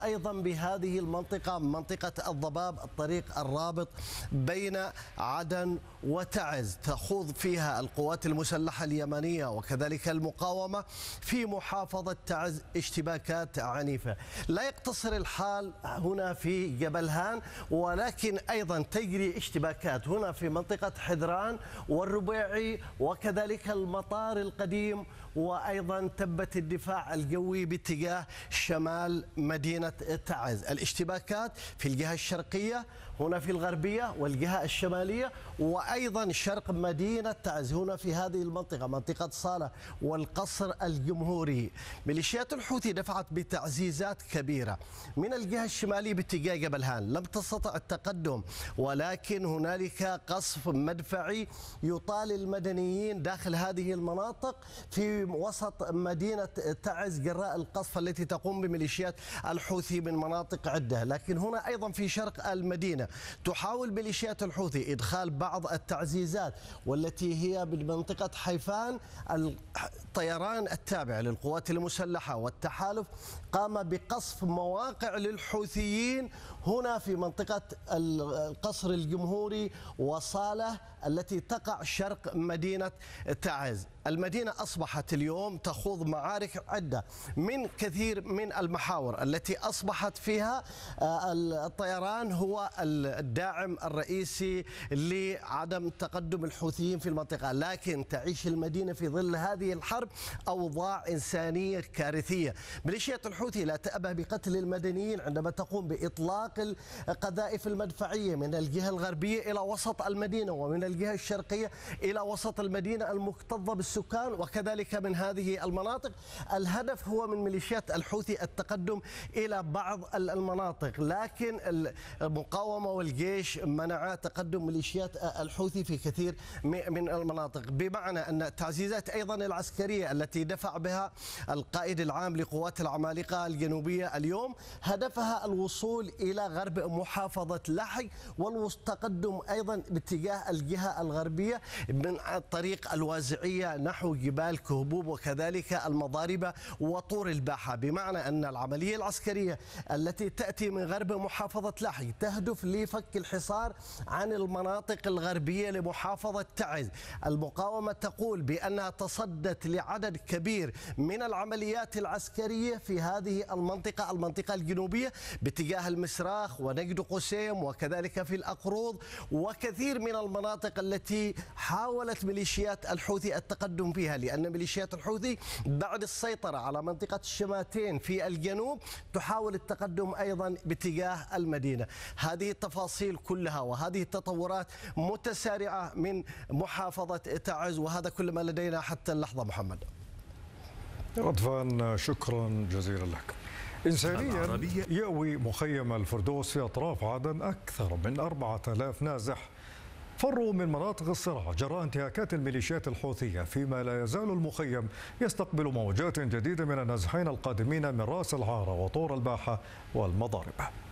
أيضا بهذه المنطقة، منطقة الضباب، الطريق الرابط بين عدن وتعز، تخوض فيها القوات المسلحة اليمنية وكذلك المقاومة في محافظة تعز اشتباكات عنيفة. لا يقتصر الحال هنا في جبل هان، ولكن أيضا تجري اشتباكات هنا في منطقة حذران والربيعي وكذلك المطار القديم، وأيضا تبت الدفاع الجوي باتجاه شمال مدينة تعز. الاشتباكات في الجهة الشرقية هنا في الغربية والجهة الشمالية، وأيضا شرق مدينة تعز هنا في هذه المنطقة، منطقة صالة والقصر الجمهوري. ميليشيات الحوثي دفعت بتعزيزات كبيرة من الجهة الشمالية باتجاه جبل هان، لم تستطع التقدم، ولكن هنالك قصف مدفعي يطال المدنيين داخل هذه المناطق في وسط مدينة تعز جراء القصف التي تقوم بميليشيات الحوثي من مناطق عدة. لكن هنا أيضا في شرق المدينة تحاول ميليشيات الحوثي إدخال بعض التعزيزات، والتي هي بمنطقة حيفان. الطيران التابع للقوات المسلحة والتحالف قام بقصف مواقع للحوثيين هنا في منطقة القصر الجمهوري وصالة التي تقع شرق مدينة تعز. المدينة أصبحت اليوم تخوض معارك عدة من كثير من المحاور التي أصبحت فيها الطيران هو الداعم الرئيسي لعدم تقدم الحوثيين في المنطقة. لكن تعيش المدينة في ظل هذه الحرب أوضاع إنسانية كارثية. ميليشيات الحوثي لا تأبه بقتل المدنيين عندما تقوم بإطلاق القذائف المدفعية من الجهة الغربية إلى وسط المدينة، ومن الجهة الشرقية إلى وسط المدينة المكتظة بالسكان، وكذلك من هذه المناطق. الهدف هو من ميليشيات الحوثي التقدم إلى بعض المناطق، لكن المقاومة والجيش منع تقدم ميليشيات الحوثي في كثير من المناطق، بمعنى أن التعزيزات أيضا العسكرية التي دفع بها القائد العام لقوات العمالقة الجنوبية اليوم هدفها الوصول إلى غرب محافظة لحج والتقدم أيضا باتجاه الجهة الغربية من طريق الوازعية نحو جبال كهبوب وكذلك المضاربة وطور الباحة. بمعنى أن العملية العسكرية التي تأتي من غرب محافظة لحج تهدف لفك الحصار عن المناطق الغربية لمحافظة تعز. المقاومة تقول بأنها تصدت لعدد كبير من العمليات العسكرية في هذه المنطقة الجنوبية باتجاه المسراخ ونجد قسيم وكذلك في الأقروض وكثير من المناطق التي حاولت ميليشيات الحوثي التقدم فيها، لأن ميليشيات الحوثي بعد السيطرة على منطقة الشماتين في الجنوب تحاول التقدم أيضا باتجاه المدينة. هذه التفاصيل كلها وهذه التطورات متسارعة من محافظة تعز، وهذا كل ما لدينا حتى اللحظة. محمد رضوان، شكرا جزيلا لك. إنسانيا يأوي مخيم الفردوس في أطراف عدن أكثر من 4000 نازح فروا من مناطق الصراع جراء انتهاكات الميليشيات الحوثية، فيما لا يزال المخيم يستقبل موجات جديدة من النازحين القادمين من رأس العارة وطور الباحة والمضاربة.